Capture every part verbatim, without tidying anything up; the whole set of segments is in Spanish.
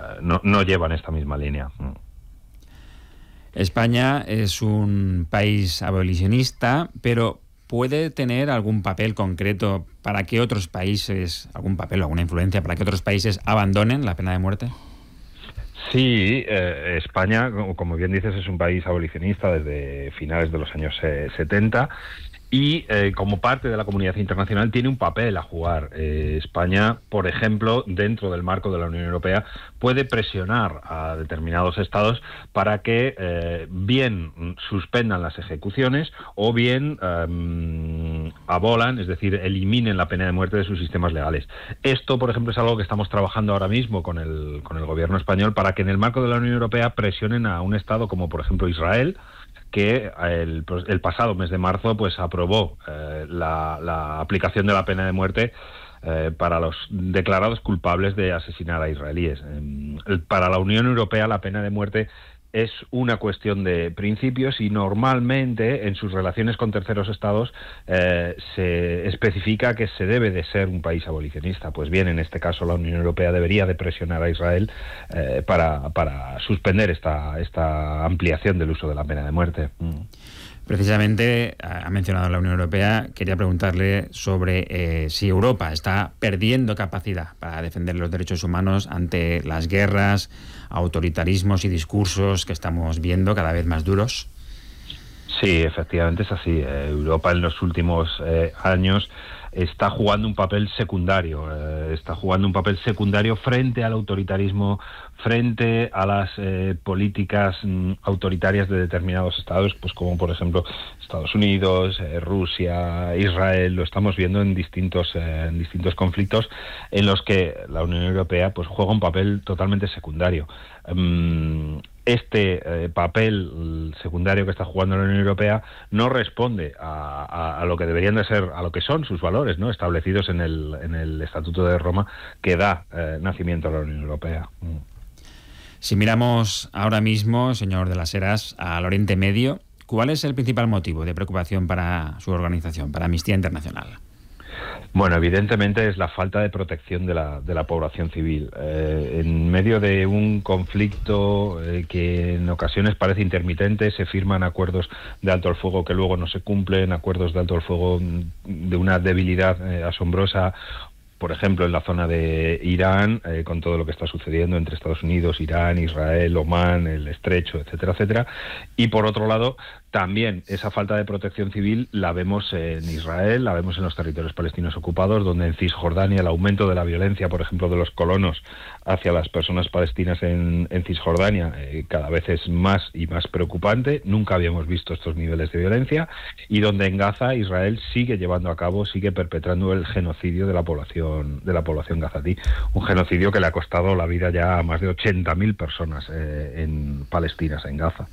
no, no llevan esta misma línea. España es un país abolicionista, pero ¿puede tener algún papel concreto para que otros países, algún papel o alguna influencia para que otros países abandonen la pena de muerte? Sí, eh, España, como bien dices, es un país abolicionista desde finales de los años eh, setenta. Y eh, como parte de la comunidad internacional tiene un papel a jugar. Eh, España, por ejemplo, dentro del marco de la Unión Europea, puede presionar a determinados estados para que eh, bien suspendan las ejecuciones o bien eh, abolan, es decir, eliminen la pena de muerte de sus sistemas legales. Esto, por ejemplo, es algo que estamos trabajando ahora mismo con el, con el gobierno español para que en el marco de la Unión Europea presionen a un estado como, por ejemplo, Israel, que el, el pasado mes de marzo pues aprobó eh, la, la aplicación de la pena de muerte eh, para los declarados culpables de asesinar a israelíes. Eh, para la Unión Europea la pena de muerte es una cuestión de principios y normalmente en sus relaciones con terceros estados eh, se especifica que se debe de ser un país abolicionista. Pues bien, en este caso la Unión Europea debería de presionar a Israel eh, para, para suspender esta, esta ampliación del uso de la pena de muerte. Mm. Precisamente, ha mencionado la Unión Europea, quería preguntarle sobre eh, si Europa está perdiendo capacidad para defender los derechos humanos ante las guerras, autoritarismos y discursos que estamos viendo cada vez más duros. Sí, efectivamente es así. Eh, Europa en los últimos eh, años está jugando un papel secundario, eh, está jugando un papel secundario frente al autoritarismo, frente a las eh, políticas mm, autoritarias de determinados estados, pues como por ejemplo Estados Unidos, eh, Rusia, Israel. Lo estamos viendo en distintos eh, en distintos conflictos en los que la Unión Europea pues juega un papel totalmente secundario. Um, Este eh, papel secundario que está jugando la Unión Europea no responde a, a, a lo que deberían de ser, a lo que son sus valores, ¿no?, establecidos en el, en el Estatuto de Roma que da eh, nacimiento a la Unión Europea. Mm. Si miramos ahora mismo, señor de las Heras, al Oriente Medio, ¿cuál es el principal motivo de preocupación para su organización, para Amnistía Internacional? Bueno, evidentemente es la falta de protección de la, de la población civil. Eh, en medio de un conflicto eh, que en ocasiones parece intermitente, se firman acuerdos de alto el fuego que luego no se cumplen, acuerdos de alto el fuego de una debilidad eh, asombrosa. Por ejemplo, en la zona de Irán, eh, con todo lo que está sucediendo entre Estados Unidos, Irán, Israel, Omán, el Estrecho, etcétera, etcétera. Y por otro lado, también esa falta de protección civil la vemos en Israel, la vemos en los territorios palestinos ocupados, donde en Cisjordania el aumento de la violencia, por ejemplo, de los colonos hacia las personas palestinas en, en Cisjordania, eh, cada vez es más y más preocupante. Nunca habíamos visto estos niveles de violencia. Y donde en Gaza Israel sigue llevando a cabo, sigue perpetrando el genocidio de la población de la población gazatí, un genocidio que le ha costado la vida ya a más de ochenta mil personas eh, en palestinas en Gaza.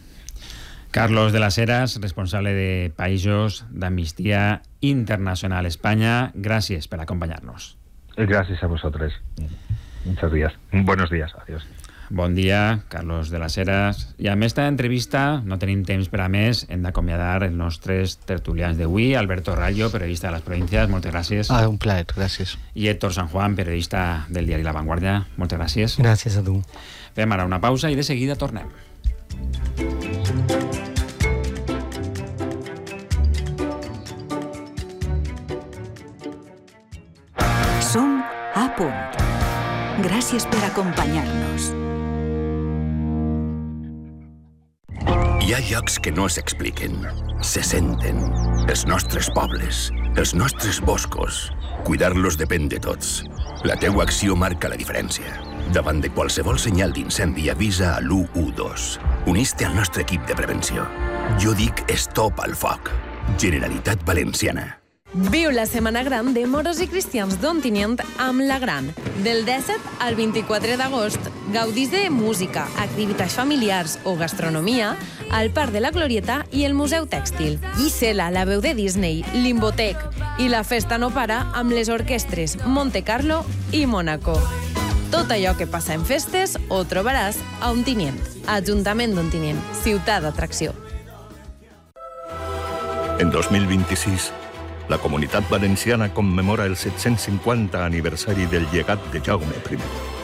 Carlos de las Heras, responsable de Països d'Amnistia Internacional España, gracias por acompañarnos. Gracias a vosotros. Muchos días. Buenos días. Adiós. Bon dia, Carlos de las Heras. I amb esta entrevista no tenim temps per a més. Hem d'acomiadar els nostres tertulians d'avui. Alberto Rayo, periodista de les províncies, moltes gràcies. Ah, un plaer, gràcies. I Héctor San Juan, periodista del diari La Vanguardia, moltes gràcies. Gràcies a tu. Fem ara una pausa i de seguida tornem. Som a punt. Gràcies per acompanyar-nos. Hi ha llocs que no s'expliquen, se senten. Els nostres pobles, els nostres boscos. Cuidar-los depèn de tots. La teua acció marca la diferència. Davant de qualsevol senyal d'incendi avisa a l'u u dos. Unís-te al nostre equip de prevenció. Jo dic Stop al foc. Generalitat Valenciana. Viu la Setmana Gran de Moros i Cristians d'Ontinyent amb La Gran. Del disset al vint-i-quatre d'agost, gaudís de música, activitats familiars o gastronomia al Parc de la Glorieta i el Museu Tèxtil. Gisela, la veu de Disney, Limbotec i la festa no para amb les orquestres Monte Carlo i Mónaco. Tot allò que passa en festes ho trobaràs a Ontinyent. Ajuntament d'Ontinyent, ciutat d'atracció. En dos mil vint-i-sis, la Comunitat Valenciana commemora el set-cents cinquanta aniversari del llegat de Jaume primer.